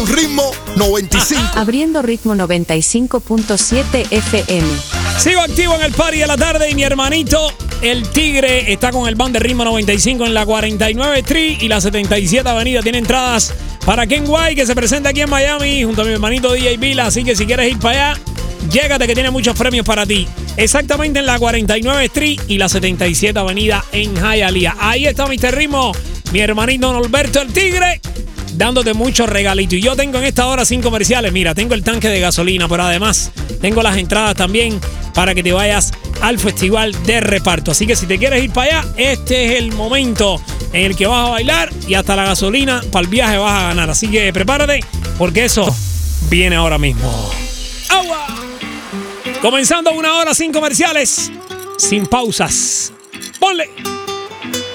Ritmo 95. Abriendo Ritmo 95.7 FM. Sigo activo en el party de la tarde y mi hermanito, el Tigre, está con el band de Ritmo 95 en la 49 Street y la 77 Avenida. Tiene entradas para Ken White, que se presenta aquí en Miami, junto a mi hermanito DJ Vila. Así que si quieres ir para allá, llégate, que tiene muchos premios para ti. Exactamente en la 49 Street y la 77 Avenida en Hialeah. Ahí está Mr. Ritmo, mi hermanito Norberto, el Tigre, dándote muchos regalitos. Y yo tengo en esta hora 5 comerciales. Mira, tengo el tanque de gasolina, pero además tengo las entradas también para que te vayas al festival de reparto. Así que si te quieres ir para allá, este es el momento en el que vas a bailar y hasta la gasolina para el viaje vas a ganar. Así que prepárate, porque eso viene ahora mismo. ¡Agua! Comenzando una hora sin comerciales, sin pausas. ¡Ponle!